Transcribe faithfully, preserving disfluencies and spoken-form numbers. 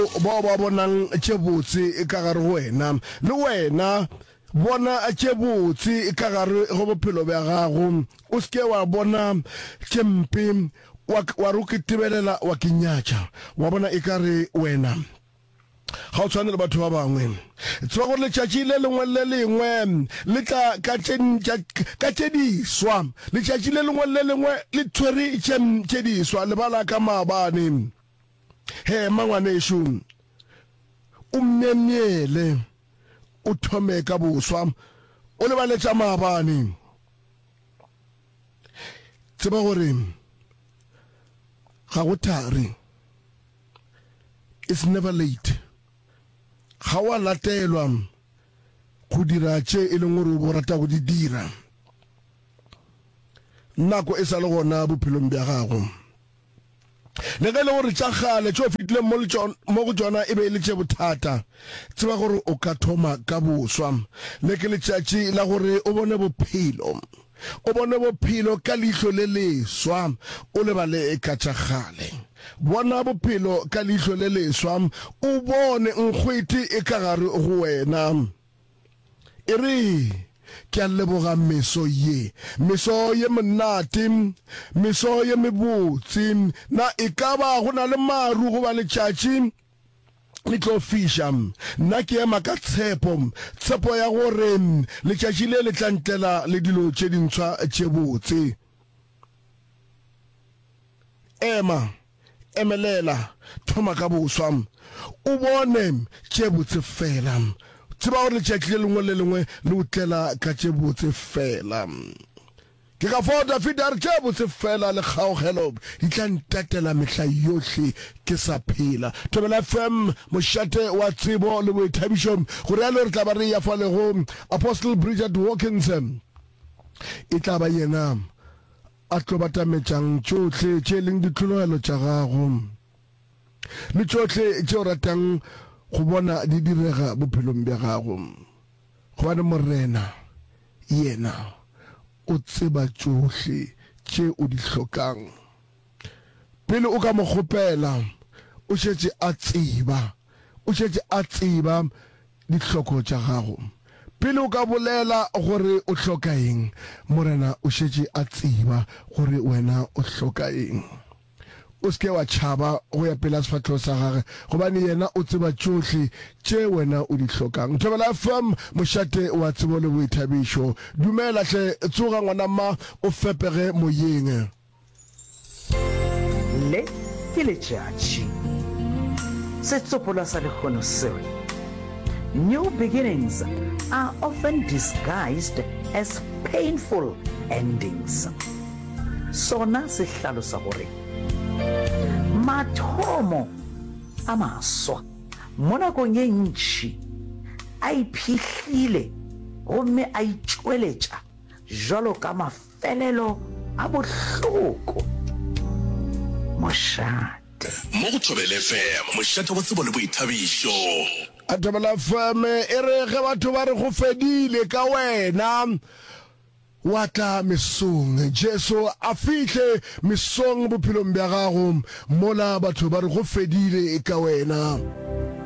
ba ba bonang tshebotse ka gare go wena le wena bona a tshebotse ka gare go bophelo ba gago o ske wa bona tshempe wa rukitibelela wa kinyacha wa bona ikare wena ga o tshwane le batho ba bangwe tswa go le tšatši le lengwe le lengwe le tla ka tšediswa le tšatši le lengwe le lengwe le tshwere tšediswa le bala ka maabane he mangwaneshu o mmemiele o thome ka boswa o le baletša maabane tseba gore ga go thari it's never late ga wa latelwa go dira tše e leng gore o rata go di dira nako e sa le gona bophelong bja gago le ge le gore tša gale tšo fitile mo go tšona e be e le tše bothata tseba gore o ka thoma ka boswa le ke letšatši la gore o bone bophelo o bone bophelo ka leihlo le leswa o lebale ka tša gale bona bophelo ka leihlo le leswa o bone nkgwete e ka gare go wena e re ke a leboga meso ye meso ye monate meso ye mebotse na e ka ba go na le maru go ba letšatši le tlo fisha nna ke ema ka tshepo tshepo ya gore letšatši le le tlantlela le dilo tše dintshwa tše botse ema emelela thoma ka boswa o bone tše botse fela tseba gore letšatši le lengwe le lengwe le o tlela ka tše botse fela ke ka fao Dafita re tše botse fela le kgaogelo di tla ntatela mehla yohle ke sa phela Thobela F M mošate wa tsebo le boithabišo go realo re tla ba re ya fa le go Apostle Bridget Wilkinson e tla ba yena a tlo batametšang tšohle tše leng ditlologelo tša gago le tšohle tše o ratang go bona di direga bophelong bja gago gobane morena yena o tseba tšohle tše o di hlokang pele o ka mo kgopela o šetše a tseba o šetše a tseba dihloko tša gago pele o ka bolela gore o hloka eng morena o šetše a tseba gore wena o hloka eng o ske wa tšhaba go ya pela sefatlho sa gage gobane yena o tseba tšohle tše wena o di hlokang Thobela F M mošate wa tsebo le boithabišo dumela hle tsoga ngwana ma o fepege moyeng le ke letšatši setsopola sa lekgono seo new beginnings are often disguised as painful endings sona se hlalosa gore mathomo a maswa mo nakong ye ntši a iphihlile gomme a itšweletša jalo ka mafelelo a bohloko mošate mo go Thobela F M mošate wa tsebo le boithabišo a Thobela F M e re ge batho ba re go fedile ka wena wa tla mesong Jesu a fihle mesong bophelong bja gago mola batho ba re go fedile ka wena